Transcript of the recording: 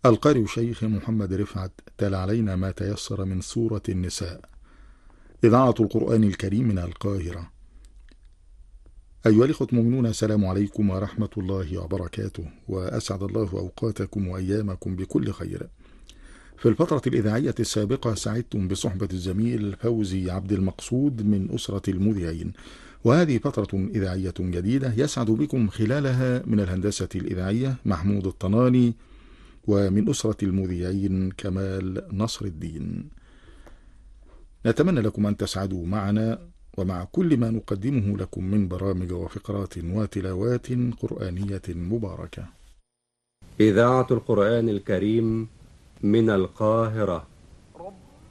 القارئ الشيخ محمد رفعت تلا علينا ما تيسر من سورة النساء. إذاعة القرآن الكريم من القاهرة. أيها الإخوة المؤمنون، السلام عليكم ورحمة الله وبركاته، وأسعد الله أوقاتكم وأيامكم بكل خير. في الفترة الإذاعية السابقة سعدتم بصحبة الزميل فوزي عبد المقصود من أسرة المذيعين، وهذه فترة إذاعية جديدة يسعد بكم خلالها من الهندسة الإذاعية محمود الطناني، ومن أسرة المذيعين كمال نصر الدين. نتمنى لكم أن تسعدوا معنا ومع كل ما نقدمه لكم من برامج وفقرات وتلاوات قرآنية مباركة. إذاعة القرآن الكريم من القاهرة.